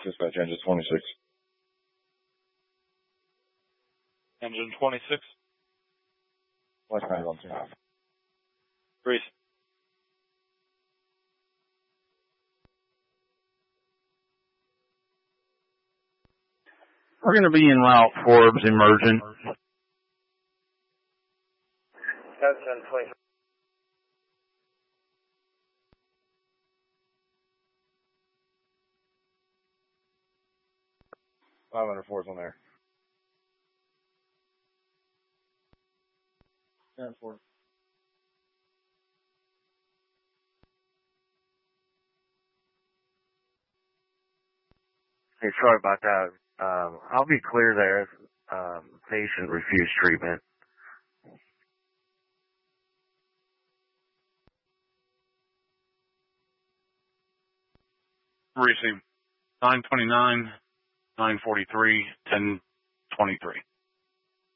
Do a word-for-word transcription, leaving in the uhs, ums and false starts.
Dispatch, engine twenty-six. Engine twenty-six. Westbound on two. Breeze. We're going to be en route, Forbes, emergent. ten twenty. five hundred four is on there. ten four. Hey, sorry about that. Um, I'll be clear there. Um, patient refused treatment. Receive nine twenty-nine, nine forty-three, ten twenty-three.